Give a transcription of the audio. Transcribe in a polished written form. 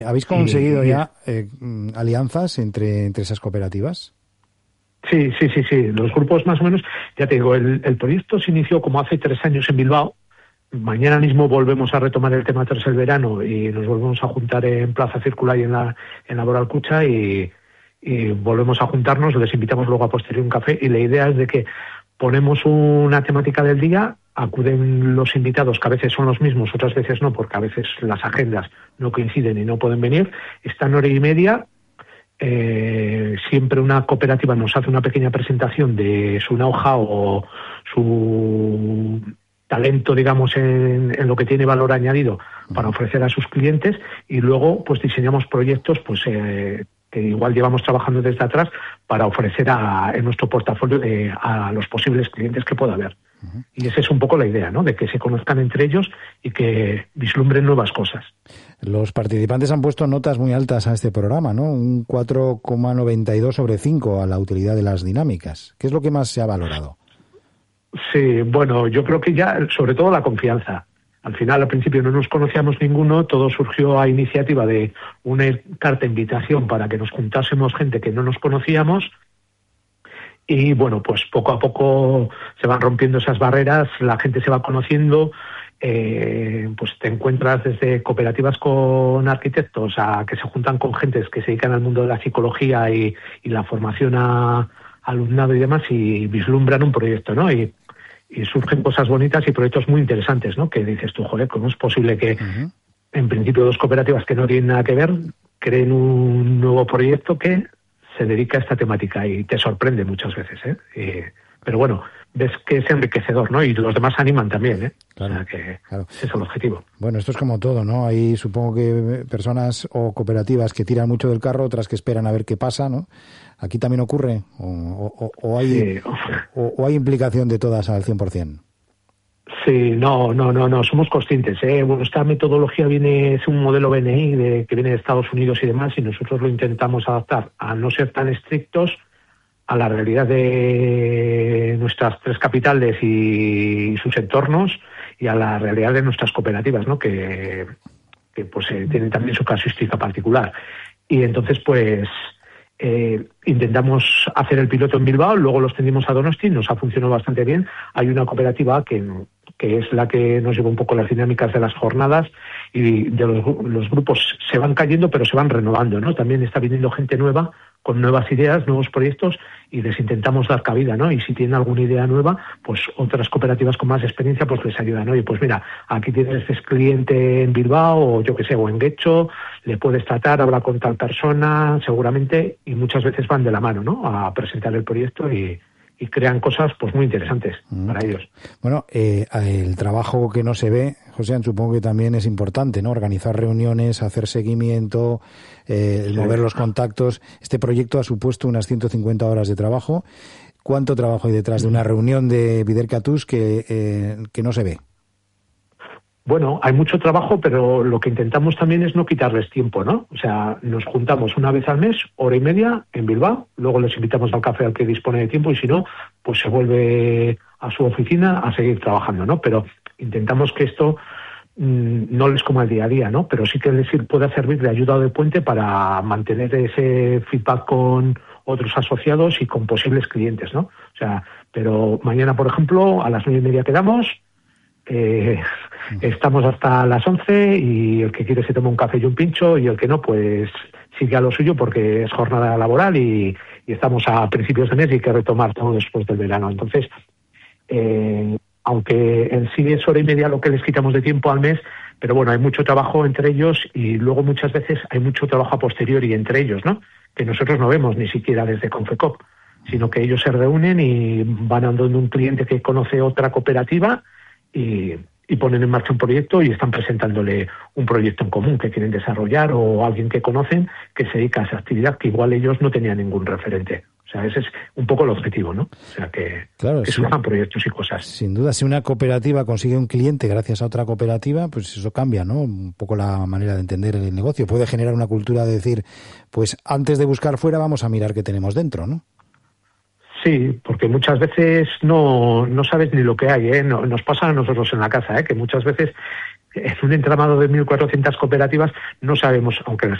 ¿Habéis conseguido ya alianzas entre esas cooperativas? Sí. Los grupos más o menos, ya te digo, el proyecto se inició como hace 3 años en Bilbao. Mañana mismo volvemos a retomar el tema tras el verano y nos volvemos a juntar en Plaza Circular y en la Boralcucha y volvemos a juntarnos, les invitamos luego a posteriori un café y la idea es de que ponemos una temática del día, acuden los invitados, que a veces son los mismos, otras veces no, porque a veces las agendas no coinciden y no pueden venir, están 1:30. Siempre una cooperativa nos hace una pequeña presentación de su know-how o su talento, digamos, en lo que tiene valor añadido para ofrecer a sus clientes y luego pues diseñamos proyectos que igual llevamos trabajando desde atrás para ofrecer en nuestro portafolio a los posibles clientes que pueda haber. Y esa es un poco la idea, ¿no? De que se conozcan entre ellos y que vislumbren nuevas cosas. Los participantes han puesto notas muy altas a este programa, ¿no? Un 4,92 sobre 5 a la utilidad de las dinámicas. ¿Qué es lo que más se ha valorado? Sí, bueno, yo creo que ya, sobre todo la confianza. Al final, al principio no nos conocíamos ninguno, todo surgió a iniciativa de una carta de invitación para que nos juntásemos gente que no nos conocíamos. Y bueno, pues poco a poco se van rompiendo esas barreras, la gente se va conociendo, pues te encuentras desde cooperativas con arquitectos a que se juntan con gentes que se dedican al mundo de la psicología y la formación a alumnado y demás y vislumbran un proyecto, ¿no? Y surgen cosas bonitas y proyectos muy interesantes, ¿no? Que dices tú, joder, ¿cómo es posible que en principio 2 cooperativas que no tienen nada que ver creen un nuevo proyecto que se dedica a esta temática y te sorprende muchas veces, pero bueno, ves que es enriquecedor, ¿no? Y los demás animan también, Claro, o sea que claro. Ese es el objetivo. Bueno, esto es como todo, ¿no? Hay supongo que personas o cooperativas que tiran mucho del carro, otras que esperan a ver qué pasa, ¿no? ¿Aquí también ocurre? ¿O hay implicación de todas al 100%? Sí, no, somos conscientes, Bueno, esta metodología es un modelo BNI que viene de Estados Unidos y demás, y nosotros lo intentamos adaptar a no ser tan estrictos a la realidad de nuestras 3 capitales y sus entornos y a la realidad de nuestras cooperativas, ¿no? Que pues tienen también su casuística particular. Y entonces, pues intentamos hacer el piloto en Bilbao, luego lo extendimos a Donosti, nos ha funcionado bastante bien. Hay una cooperativa que es la que nos lleva un poco las dinámicas de las jornadas y de los grupos se van cayendo pero se van renovando, ¿no? También está viniendo gente nueva con nuevas ideas, nuevos proyectos y les intentamos dar cabida, ¿no? Y si tienen alguna idea nueva, pues otras cooperativas con más experiencia pues les ayudan, ¿no? Y pues mira, aquí tienes este cliente en Bilbao o yo que sé, o en Guecho, le puedes tratar, habla con tal persona seguramente y muchas veces van de la mano, ¿no? A presentar el proyecto y crean cosas pues muy interesantes para ellos. Bueno, el trabajo que no se ve, José, supongo que también es importante, ¿no? Organizar reuniones, hacer seguimiento, mover los contactos. Este proyecto ha supuesto unas 150 horas de trabajo. ¿Cuánto trabajo hay detrás de una reunión de Bidercatus que no se ve? Bueno, hay mucho trabajo, pero lo que intentamos también es no quitarles tiempo, ¿no? O sea, nos juntamos una vez al mes, 1:30 en Bilbao, luego les invitamos al café al que dispone de tiempo y si no, pues se vuelve a su oficina a seguir trabajando, ¿no? Pero intentamos que esto no les coma el día a día, ¿no? Pero sí que les pueda servir de ayuda o de puente para mantener ese feedback con otros asociados y con posibles clientes, ¿no? O sea, pero mañana, por ejemplo, a las 9:30 quedamos. Estamos hasta las 11 y el que quiere se toma un café y un pincho y el que no pues sigue a lo suyo porque es jornada laboral y estamos a principios de mes y hay que retomar todo después del verano. Entonces, aunque en sí es 1:30 lo que les quitamos de tiempo al mes, pero bueno, hay mucho trabajo entre ellos y luego muchas veces hay mucho trabajo a posteriori entre ellos, ¿no? Que nosotros no vemos ni siquiera desde Confecop, sino que ellos se reúnen y van andando un cliente que conoce otra cooperativa y ponen en marcha un proyecto y están presentándole un proyecto en común que quieren desarrollar o alguien que conocen que se dedica a esa actividad que igual ellos no tenían ningún referente. O sea, ese es un poco el objetivo, ¿no? O sea, que surjan proyectos y cosas. Sin duda, si una cooperativa consigue un cliente gracias a otra cooperativa, pues eso cambia, ¿no? Un poco la manera de entender el negocio. Puede generar una cultura de decir, pues antes de buscar fuera vamos a mirar qué tenemos dentro, ¿no? Sí, porque muchas veces no sabes ni lo que hay, ¿eh? Nos pasa a nosotros en la casa, que muchas veces en un entramado de 1.400 cooperativas no sabemos, aunque las